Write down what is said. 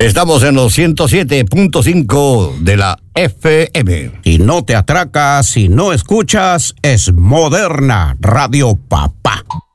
Estamos en los 107.5 de la FM. Si no te atracas, si no escuchas, es Moderna Radio Papá.